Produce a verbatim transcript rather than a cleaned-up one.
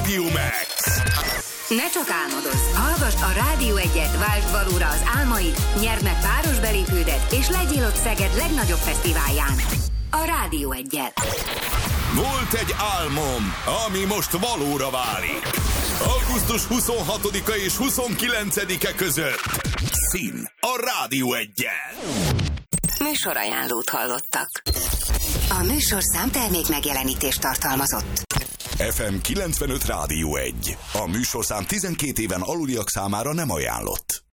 Studio Max. Ne csak álmodozz, hallgass a Rádió egyet, váltsd valóra az álmaid, nyerd meg páros belépődet, és legyél ott Szeged legnagyobb fesztiválján. A Rádió egyet. Volt egy álmom, ami most valóra válik. augusztus huszonhatodika és huszonkilencedike között. Szín a Rádió egyen. Műsorajánlót hallottak. A műsorszám termék megjelenítést tartalmazott. ef em kilencvenöt Rádió egy. A műsorszám tizenkét éven aluliak számára nem ajánlott.